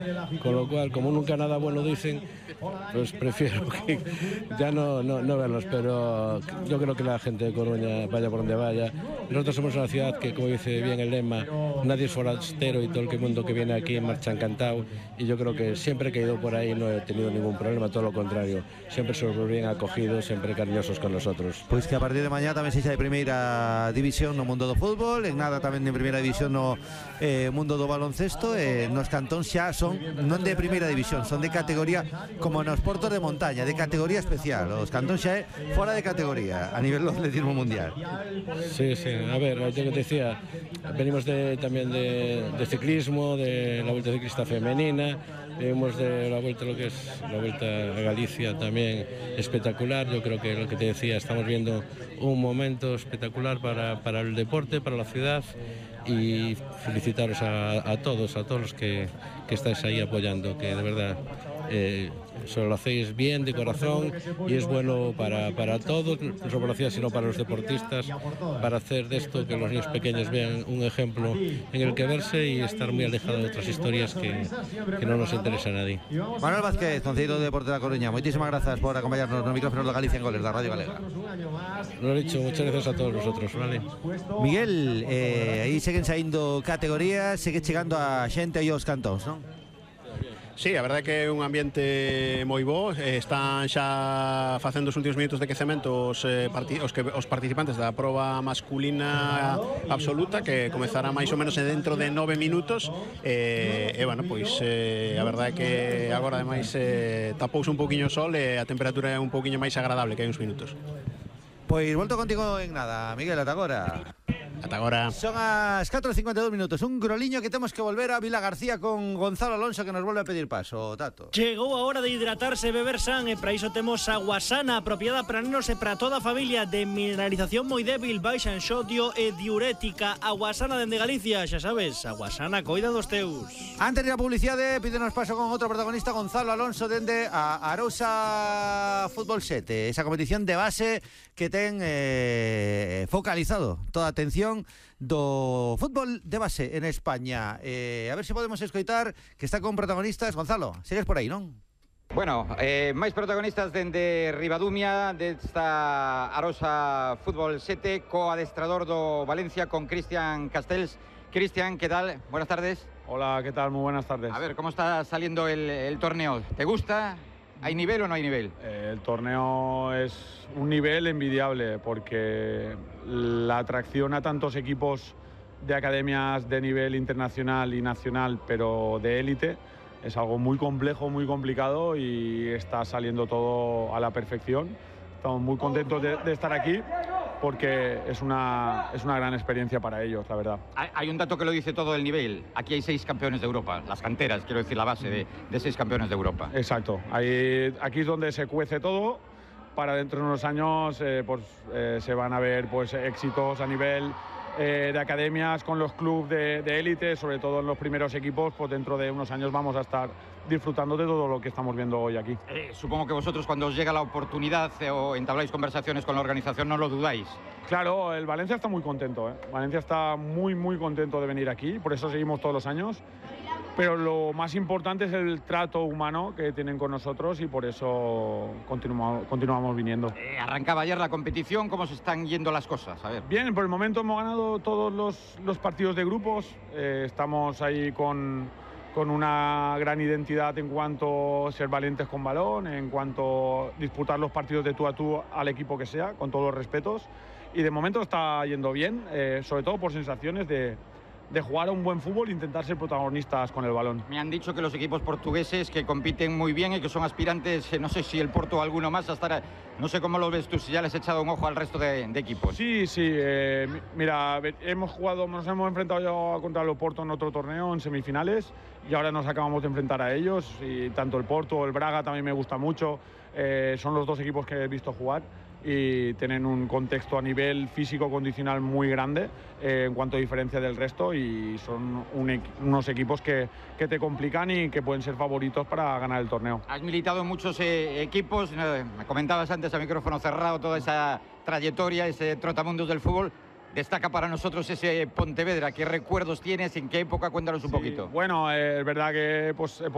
Con lo cual, como nunca nada bueno dicen, pues prefiero que ya no verlos. Pero yo creo que la gente de Coruña, vaya por donde vaya, nosotros somos una ciudad que, como dice bien el lema, nadie es forastero y todo el mundo que viene aquí marcha encantado. Y yo creo que siempre que he ido por ahí no he tenido ningún problema, todo lo contrario. Siempre somos bien acogidos, siempre cariñosos con nosotros. Pois que a partir de mañá tamén se xa de primeira división no mundo do fútbol, en nada tamén de primeira división no mundo do baloncesto, nos cantóns xa son non de primeira división, son de categoría como nos portos de montaña, de categoría especial. Os cantóns xa é fora de categoría a nivel do atletismo mundial. Sí, a ver, yo que te decía, venimos también de ciclismo, de la Vuelta Ciclista Femenina, venimos de la Vuelta, lo que es la Vuelta a Galicia también espectacular. Yo creo que lo que te decía, estamos viendo un momento espectacular para el deporte, para la ciudad, y felicitaros a todos los que estáis ahí apoyando, que de verdad solo lo hacéis bien, de corazón, y es bueno para todos, no solo para la ciudad, sino para los deportistas, para hacer de esto que los niños pequeños vean un ejemplo en el que verse y estar muy alejado de otras historias que no nos interesa a nadie. Manuel Vázquez, concelleiro de Deporte da Coruña, moitísimas grazas por acompañarnos nos micrófonos de Galicia en Goles da Radio Galega. Lo he dicho, muchas gracias a todos vosotros, vale. Miguel, aí seguen saindo categorías, segue chegando a xente aí aos cantóns, non? Sí, a verdade é que é un ambiente moi bo. Están xa facendo os últimos minutos de quecemento os participantes da proba masculina absoluta, que comezará máis ou menos dentro de 9 minutos. Bueno, pois a verdade é que agora ademais tapouse un pouquiño o sol e a temperatura é un pouquiño máis agradable que hai uns minutos. Pois volto contigo en nada, Miguel, ata agora. Ata agora. Son as 4:52 minutos. Un groliño que temos que volver a Vila García con Gonzalo Alonso, que nos volve a pedir paso, Tato. Chegou a hora de hidratarse e beber san, e para iso temos agua sana, apropiada para nenos e para toda a familia, de mineralización moi débil, baixa en sodio e diurética. Agua sana dende Galicia, xa sabes, agua sana coida dos teus. Antes de a publicidade, pídenos paso con outro protagonista, Gonzalo Alonso, dende a Arousa Fútbol 7, esa competición de base que ten focalizado toda a atención do fútbol de base en España. A ver se podemos escoitar que está con protagonistas. Gonzalo, sigues por aí, non? Bueno, máis protagonistas dende Ribadumia desta Arousa Fútbol 7 co adestrador do Valencia, con Cristian Castells. Cristian, ¿qué tal? Buenas tardes. Hola, ¿qué tal? Muy buenas tardes. A ver, ¿cómo está saliendo el torneo? ¿Te gusta? ¿Hay nivel o no hay nivel? El torneo es un nivel envidiable porque la atracción a tantos equipos de academias de nivel internacional y nacional, pero de élite, es algo muy complejo, muy complicado, y está saliendo todo a la perfección. Estamos muy contentos de estar aquí porque es una gran experiencia para ellos, la verdad. Hay un dato que lo dice todo el nivel. Aquí hay 6 campeones de Europa, las canteras, quiero decir, la base de 6 campeones de Europa. Exacto. Aquí es donde se cuece todo. Para dentro de unos años se van a ver pues éxitos a nivel de academias con los clubes de élite, sobre todo en los primeros equipos. Pues dentro de unos años vamos a estar disfrutando de todo lo que estamos viendo hoy aquí. Supongo que vosotros, cuando os llega la oportunidad o entabláis conversaciones con la organización, no lo dudáis. Claro, el Valencia está muy contento, Valencia está muy contento de venir aquí, por eso seguimos todos los años. Pero lo más importante es el trato humano que tienen con nosotros, y por eso continuamos viniendo. Arrancaba ayer la competición, ¿cómo se están yendo las cosas? A ver. Bien, por el momento hemos ganado todos los partidos de grupos. Estamos ahí con una gran identidad en cuanto a ser valientes con balón, en cuanto a disputar los partidos de tú a tú al equipo que sea, con todos los respetos. Y de momento está yendo bien, sobre todo por sensaciones de jugar a un buen fútbol e intentar ser protagonistas con el balón. Me han dicho que los equipos portugueses que compiten muy bien y que son aspirantes, no sé si el Porto o alguno más, hasta no sé cómo lo ves tú, si ya les has echado un ojo al resto de equipos. Sí, mira, nos hemos enfrentado ya contra el Oporto en otro torneo, en semifinales, y ahora nos acabamos de enfrentar a ellos, y tanto el Porto, el Braga también me gusta mucho, son los dos equipos que he visto jugar, y tienen un contexto a nivel físico condicional muy grande en cuanto a diferencia del resto, y son unos equipos que te complican y que pueden ser favoritos para ganar el torneo. Has militado en muchos equipos, me comentabas antes a micrófono cerrado toda esa trayectoria, ese trotamundos del fútbol. Destaca para nosotros ese Pontevedra. ¿Qué recuerdos tienes? ¿En qué época? Cuéntanos un poquito. Bueno, es verdad que